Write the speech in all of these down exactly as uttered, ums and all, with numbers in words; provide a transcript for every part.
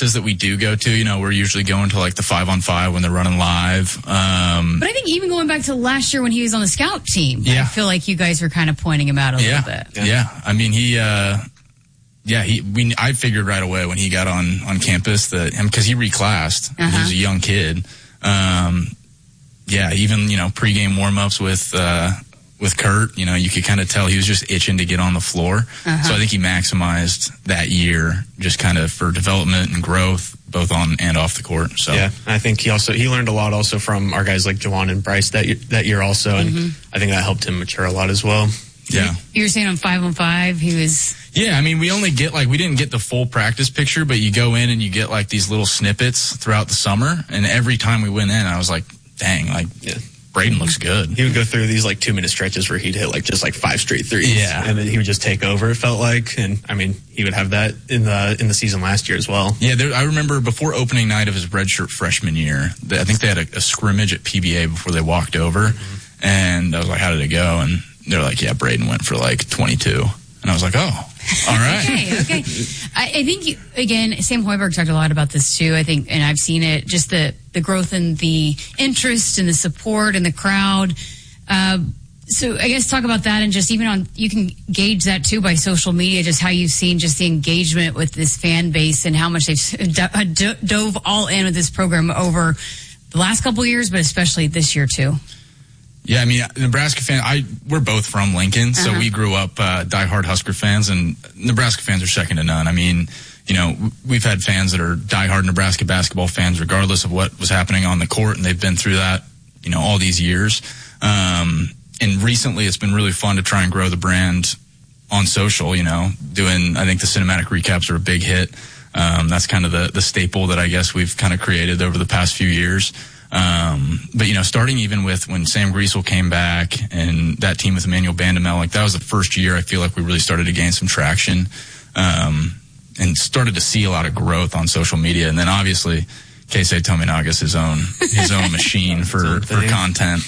practices that we do go to, you know, we're usually going to like the five on five when they're running live. Um, but I think even going back to last year when he was on the scout team, yeah. I feel like you guys were kind of pointing him out a yeah. little bit. Yeah. yeah. I mean, he, uh, yeah, he, we, I figured right away when he got on, on campus that him, cause he reclassed. Uh-huh. He was a young kid. Um, yeah, even, you know, pregame warm-ups with, uh, with Kurt, you know, you could kind of tell he was just itching to get on the floor. Uh-huh. So I think he maximized that year just kind of for development and growth, both on and off the court. So yeah, I think he also, he learned a lot also from our guys like Jawan and Bryce that year, that year also. And mm-hmm. I think that helped him mature a lot as well. Yeah. You were saying on five on five, he was... Yeah, I mean, we only get, like, we didn't get the full practice picture, but you go in and you get, like, these little snippets throughout the summer. And every time we went in, I was like, dang, like, yeah. Braden looks good. He would go through these, like, two-minute stretches where he'd hit, like, just, like, five straight threes. Yeah. And then he would just take over, it felt like. And, I mean, he would have that in the in the season last year as well. Yeah, there, I remember before opening night of his redshirt freshman year, I think they had a, a scrimmage at P B A before they walked over. Mm-hmm. And I was like, how did it go? And they're like, yeah, Braden went for, like, twenty-two. And I was like, oh. All right. okay, okay. I, I think, you, again, Sam Hoiberg talked a lot about this too, I think, and I've seen it, just the, the growth in the interest and the support and the crowd. Uh, so I guess talk about that and just even on, you can gauge that too by social media, just how you've seen just the engagement with this fan base and how much they've do- do- dove all in with this program over the last couple of years, but especially this year too. Yeah, I mean, Nebraska fan. I we're both from Lincoln, so uh-huh. we grew up uh, diehard Husker fans, and Nebraska fans are second to none. I mean, you know, we've had fans that are diehard Nebraska basketball fans, regardless of what was happening on the court, and they've been through that, you know, all these years. Um, and recently, it's been really fun to try and grow the brand on social. You know, doing I think the cinematic recaps are a big hit. Um, that's kind of the the staple that I guess we've kind of created over the past few years. Um, but, you know, starting even with when Sam Griesel came back and that team with Emmanuel Bandamel, like that was the first year I feel like we really started to gain some traction, um, and started to see a lot of growth on social media. And then obviously Keisei Tominaga, his own, his own machine for, for content.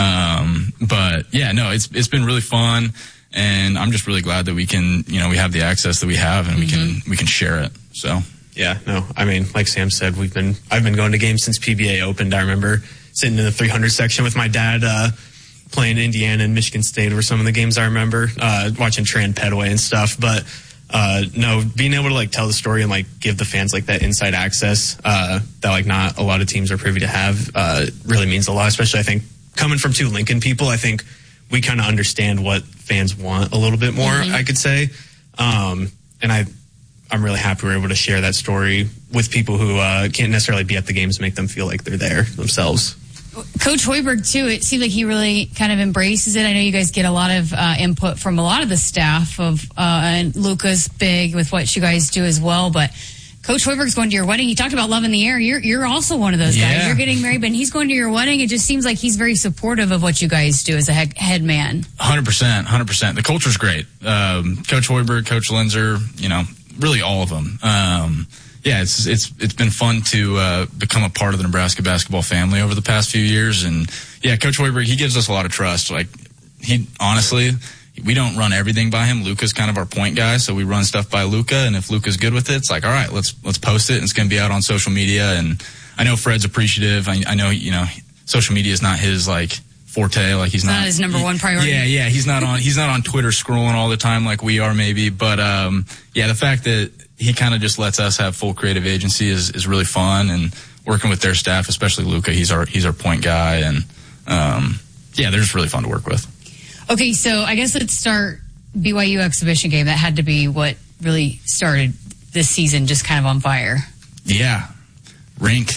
Um, but yeah, no, it's, it's been really fun. And I'm just really glad that we can, you know, we have the access that we have and mm-hmm. we can, we can share it. So. Yeah, no, I mean, like Sam said, we've been, I've been going to games since P B A opened. I remember sitting in the three hundred section with my dad, uh, playing Indiana and Michigan State were some of the games I remember, uh, watching Tran Pedway and stuff. But, uh, no, being able to like tell the story and like give the fans like that inside access, uh, that like not a lot of teams are privy to have, uh, really means a lot, especially I think coming from two Lincoln people, I think we kind of understand what fans want a little bit more, mm-hmm. I could say. Um, and I, I'm really happy we're able to share that story with people who uh, can't necessarily be at the games, make them feel like they're there themselves. Coach Hoiberg, too, it seems like he really kind of embraces it. I know you guys get a lot of uh, input from a lot of the staff of, uh, and Luca's big with what you guys do as well, but Coach Hoiberg's going to your wedding. He talked about love in the air. You're you're also one of those yeah. guys. You're getting married, but he's going to your wedding. It just seems like he's very supportive of what you guys do as a head, head man. one hundred percent, one hundred percent. The culture's great. Um, Coach Hoiberg, Coach Linzer, you know, really all of them. Um, yeah, it's it's it's been fun to uh, become a part of the Nebraska basketball family over the past few years. And yeah, Coach Hoiberg, he gives us a lot of trust. Like he honestly, we don't run everything by him. Luca's kind of our point guy, so we run stuff by Luca. And if Luca's good with it, it's like, all right, let's let's post it. And it's going to be out on social media. And I know Fred's appreciative. I, I know you know social media is not his like forte. Like he's not, not his number one priority. Yeah, yeah. He's not on. He's not on Twitter scrolling all the time like we are, maybe. But um, yeah, the fact that he kind of just lets us have full creative agency is is really fun. And working with their staff, especially Luca, he's our he's our point guy, and um, yeah, they're just really fun to work with. Okay, so I guess let's start B Y U exhibition game. That had to be what really started this season, just kind of on fire. Yeah, rink.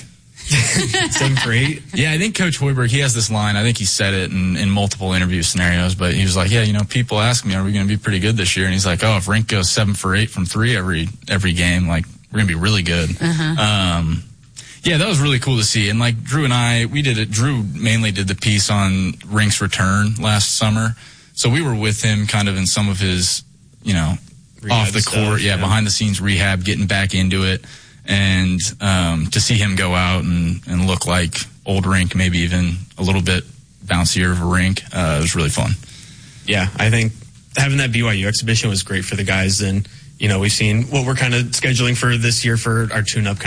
Same for eight. Yeah, I think Coach Hoiberg, he has this line. I think he said it in, in multiple interview scenarios, but he was like, yeah, you know, people ask me, are we going to be pretty good this year? And he's like, oh, if Rink goes seven for eight from three every every game, like, we're going to be really good. Uh-huh. Um, yeah, that was really cool to see. And, like, Drew and I, we did it. Drew mainly did the piece on Rink's return last summer. So we were with him kind of in some of his, you know, rehab off the stuff, court, yeah, yeah, behind the scenes rehab, getting back into it. And um, to see him go out and, and look like old Rink, maybe even a little bit bouncier of a Rink, uh, it was really fun. Yeah, I think having that B Y U exhibition was great for the guys. And, you know, we've seen what we're kind of scheduling for this year for our tune-up